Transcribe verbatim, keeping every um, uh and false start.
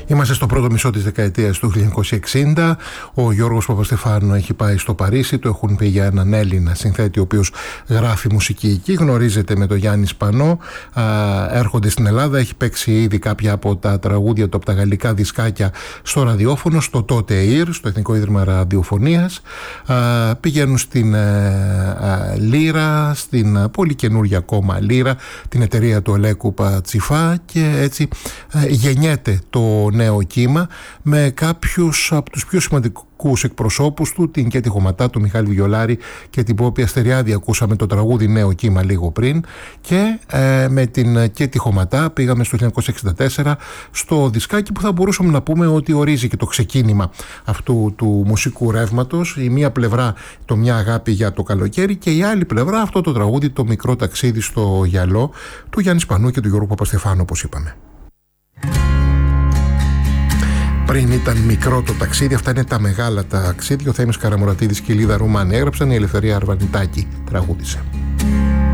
Είμαστε στο πρώτο μισό της δεκαετίας του χίλια εννιακόσια εξήντα. Ο Γιώργος Παπαστεφάνου έχει πάει στο Παρίσι. Το έχουν πει για έναν Έλληνα συνθέτη, ο οποίος γράφει μουσική εκεί. Γνωρίζεται με τον Γιάννη Σπανό. Α, έρχονται στην Ελλάδα. Έχει παίξει ήδη κάποια από τα τραγούδια του από τα γαλλικά δισκάκια στο ραδιόφωνο, στο τότε ΕΙΡ, στο Εθνικό Ίδρυμα Ραδιοφωνίας. Α, πηγαίνουν στην α, α, Λύρα, στην α, πολύ καινούργια ακόμα Λύρα, την εταιρεία του Ολέκου Πατσιφά, και έτσι α, γεννιέται το νέο κύμα με κάποιους από τους πιο σημαντικούς εκπροσώπους του, την Κέτη Χωματά, τον Μιχάλη Βιολάρη και την Πόπη Αστεριάδη. Ακούσαμε το τραγούδι Νέο Κύμα λίγο πριν, και ε, με την Κέτη Χωματά πήγαμε στο χίλια εννιακόσια εξήντα τέσσερα στο δισκάκι που θα μπορούσαμε να πούμε ότι ορίζει και το ξεκίνημα αυτού του μουσικού ρεύματος. Η μία πλευρά το Μια αγάπη για το καλοκαίρι, και η άλλη πλευρά αυτό το τραγούδι, το Μικρό ταξίδι στο γυαλό, του Γιάννη Σπανού και του Γιώργου Παπαστεφάνου, όπως είπαμε. Πριν ήταν μικρό το ταξίδι, αυτά είναι τα μεγάλα ταξίδια. Ο Θέμης Καραμουρατίδης και η Λίδα Ρουμάνη έγραψαν, η Ελευθερία Αρβανιτάκη τραγούδισε.